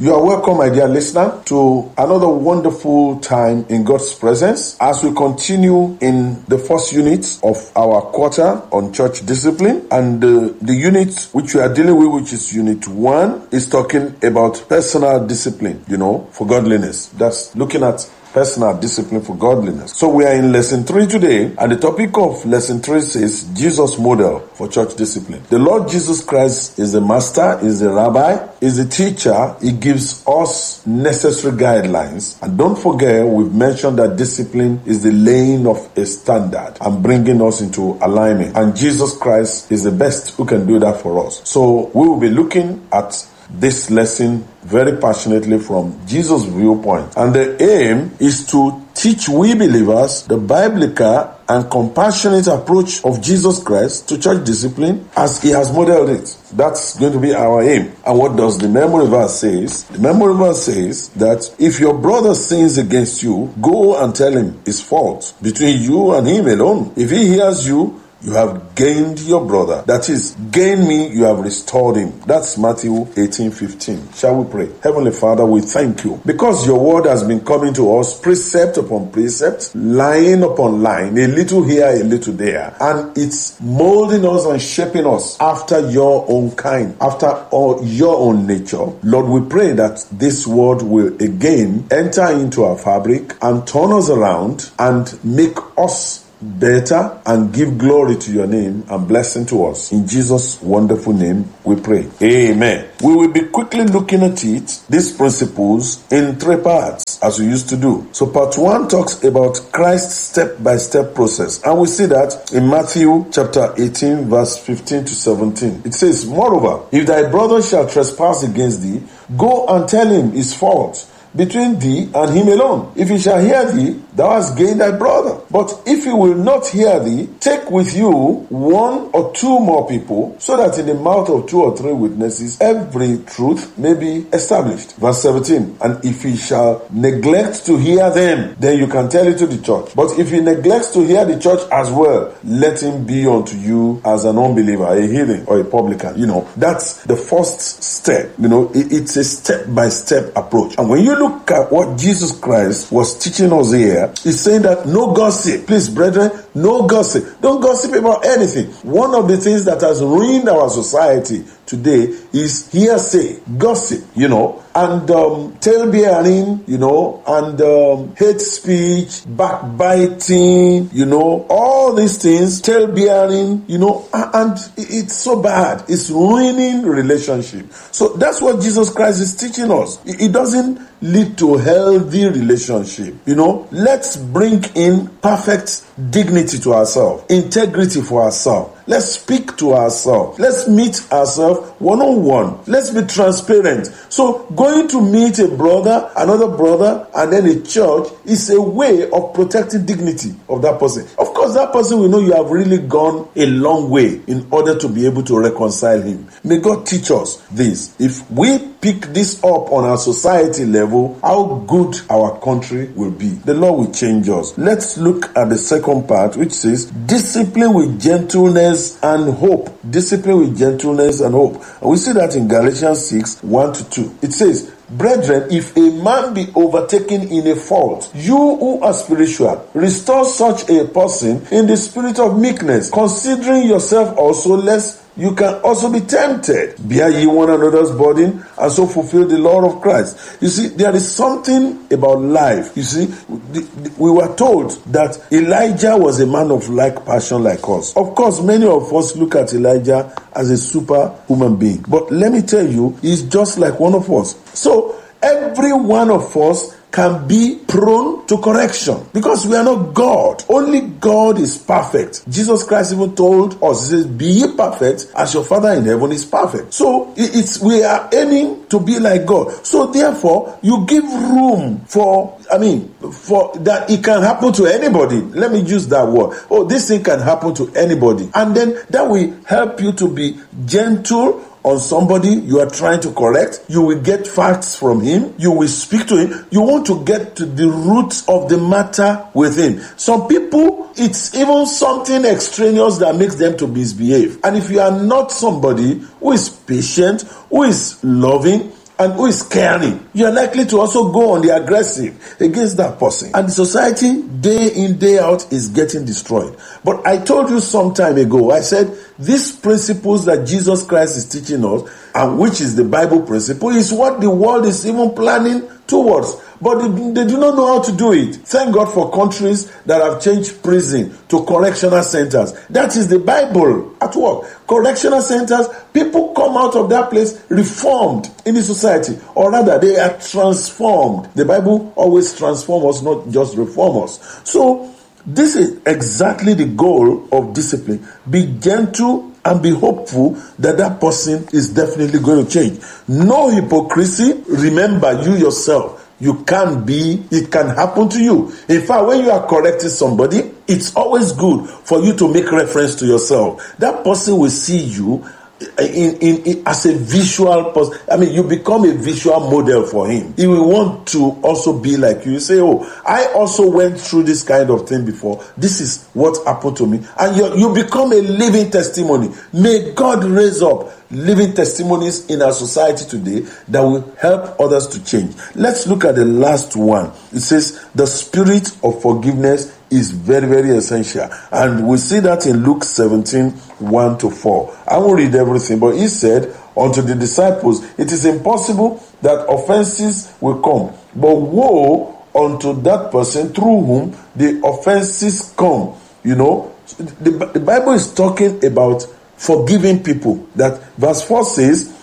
You are welcome, my dear listener, to another wonderful time in God's presence as we continue in the first unit of our quarter on church discipline. And the unit which we are dealing with, which is unit 1, is talking about personal discipline, for godliness. That's looking at personal discipline for godliness. So we are in lesson 3 today, and the topic of lesson 3 says Jesus' model for church discipline. The Lord Jesus Christ is the master, is the rabbi, is the teacher. He gives us necessary guidelines. And don't forget, we've mentioned that discipline is the laying of a standard and bringing us into alignment. And Jesus Christ is the best who can do that for us. So we will be looking at this lesson very passionately from Jesus' viewpoint. And the aim is to teach we believers the biblical and compassionate approach of Jesus Christ to church discipline as he has modeled it. That's going to be our aim. And what does the memory verse says? The memory verse says that if your brother sins against you, go and tell him his fault between you and him alone. If he hears you, you have gained your brother. That is, gain me, you have restored him. That's Matthew 18:15. Shall we pray? Heavenly Father, we thank you because your word has been coming to us precept upon precept, line upon line, a little here, a little there. And it's molding us and shaping us after your own kind, after your own nature. Lord, we pray that this word will again enter into our fabric and turn us around and make us better and give glory to your name and blessing to us. In Jesus' wonderful name we pray. Amen. We will be quickly looking at these principles in 3 parts as we used to do. So part 1 talks about Christ's step-by-step process. And we see that in Matthew chapter 18 verse 15 to 17. It says, moreover, if thy brother shall trespass against thee, go and tell him his fault between thee and him alone. If he shall hear thee, thou hast gained thy brother. But if he will not hear thee, take with you 1 or 2 more people, so that in the mouth of 2 or 3 witnesses every truth may be established. Verse 17, and if he shall neglect to hear them, then you can tell it to the church. But if he neglects to hear the church as well, let him be unto you as an unbeliever, a heathen or a publican. That's the first step. It's a step-by-step approach. And when you look at what Jesus Christ was teaching us here, he's saying that no gossip. Please, brethren, no gossip. Don't gossip about anything. One of the things that has ruined our society today is hearsay, gossip, and tale-bearing, and hate speech, backbiting, all these things, tale-bearing, and it's so bad. It's ruining relationship. So that's what Jesus Christ is teaching us. It doesn't lead to healthy relationship. Let's bring in perfect dignity to ourselves, integrity for ourselves. Let's speak to ourselves. Let's meet ourselves one-on-one. Let's be transparent. So going to meet a brother, another brother, and then a church is a way of protecting dignity of that person. Of course, that person will know you have really gone a long way in order to be able to reconcile him. May God teach us this. If we pick this up on our society level, how good our country will be. The Lord will change us. Let's look at the second part, which says, discipline with gentleness and hope. Discipline with gentleness and hope. And we see that in Galatians 6, 1-2. It says, brethren, if a man be overtaken in a fault, you who are spiritual, restore such a person in the spirit of meekness, considering yourself also, lest you can also be tempted. Bear ye one another's burden, and so fulfill the law of Christ. You see, there is something about life. You see, we were told that Elijah was a man of like passion like us. Of course, many of us look at Elijah as a super human being. But let me tell you, he's just like one of us. So, every one of us can be prone to correction because we are not God. Only God is perfect. Jesus Christ even told us, he says, be ye perfect as your Father in heaven is perfect. So we are aiming to be like God. So therefore, you give room for that it can happen to anybody. Let me use that word. Oh, this thing can happen to anybody. And then that will help you to be gentle on somebody you are trying to correct. You will get facts from him. You will speak to him. You want to get to the roots of the matter with him. Some people, it's even something extraneous that makes them to misbehave. And if you are not somebody who is patient, who is loving, and who is caring, you are likely to also go on the aggressive against that person. And the society, day in, day out, is getting destroyed. But I told you some time ago, I said, these principles that Jesus Christ is teaching us, and which is the Bible principle, is what the world is even planning towards. But they do not know how to do it. Thank God for countries that have changed prison to correctional centers. That is the Bible at work. Correctional centers, people come out of that place reformed in the society. Or rather, they are transformed. The Bible always transforms us, not just reform us. So, this is exactly the goal of discipline. Be gentle and be hopeful that that person is definitely going to change. No hypocrisy. Remember, you yourself, you can be, it can happen to you. In fact, when you are correcting somebody, it's always good for you to make reference to yourself. That person will see you in as a visual person. I mean, you become a visual model for him. He will want to also be like you. You say, oh, I also went through this kind of thing before. This is what happened to me. And you become a living testimony. May God raise up living testimonies in our society today that will help others to change. Let's look at the last one. It says the spirit of forgiveness is very, very essential. And we see that in Luke 17, 1-4. I won't read everything, but he said unto the disciples, it is impossible that offenses will come, but woe unto that person through whom the offenses come. You know, the Bible is talking about forgiving people. That verse 4 says,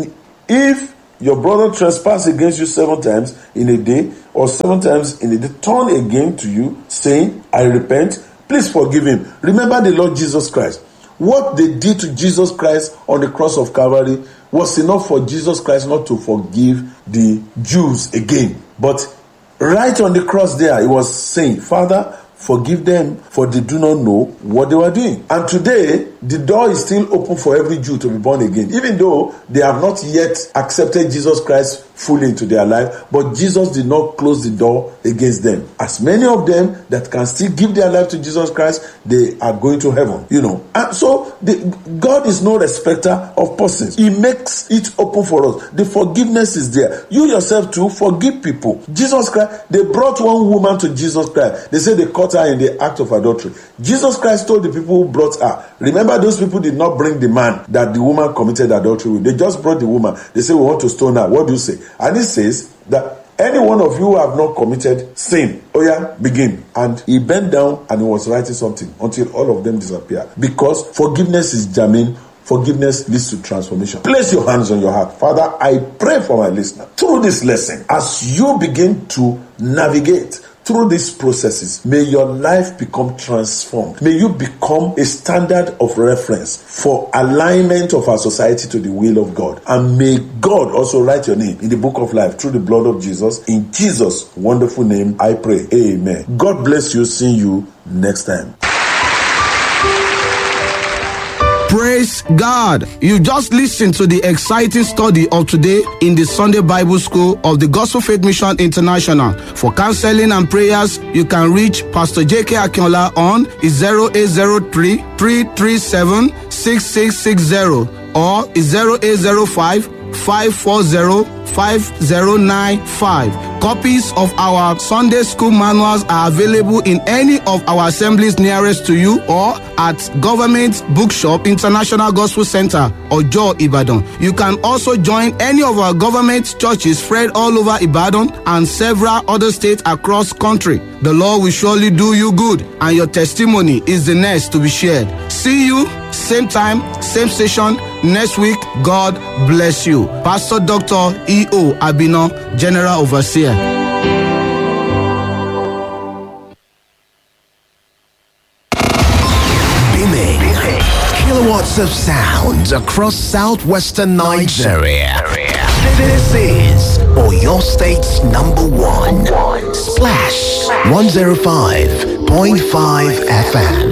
if your brother trespass against you 7 times in a day, or 7 times in a day, turn again to you, saying, I repent, please forgive him. Remember the Lord Jesus Christ. What they did to Jesus Christ on the cross of Calvary was enough for Jesus Christ not to forgive the Jews again. But right on the cross there, he was saying, Father, forgive them, for they do not know what they were doing. And today, the door is still open for every Jew to be born again, even though they have not yet accepted Jesus Christ fully into their life. But Jesus did not close the door against them. As many of them that can still give their life to Jesus Christ, they are going to heaven, you know. And so, God is no respecter of persons. He makes it open for us. The forgiveness is there. You yourself too, forgive people. Jesus Christ, they brought one woman to Jesus Christ. They said they caught her in the act of adultery. Jesus Christ told the people who brought her, remember those people did not bring the man that the woman committed adultery with. They just brought the woman. They said, we want to stone her. What do you say? And he says that any one of you who have not committed sin, begin. And he bent down and he was writing something until all of them disappeared. Because forgiveness is germane. Forgiveness leads to transformation. Place your hands on your heart. Father, I pray for my listener. Through this lesson, as you begin to navigate through these processes, may your life become transformed. May you become a standard of reference for alignment of our society to the will of God. And may God also write your name in the book of life through the blood of Jesus. In Jesus' wonderful name, I pray. Amen. God bless you. See you next time. Praise God. You just listened to the exciting study of today in the Sunday Bible School of the Gospel Faith Mission International. For counseling and prayers, you can reach Pastor J.K. Akinola on 0803 337 6660 or 0805 540 5095. Copies of our Sunday school manuals are available in any of our assemblies nearest to you or at Government Bookshop International Gospel Center, Ojo, Ibadan. You can also join any of our government churches spread all over Ibadan and several other states across country. The Lord will surely do you good, and your testimony is the next to be shared. See you same time, same station next week. God bless you. Pastor Dr. E.O. Abino, General Overseer. Beaming kilowatts of sound across southwestern Nigeria. This is Oyo State's #1 Splash 105.5 FM.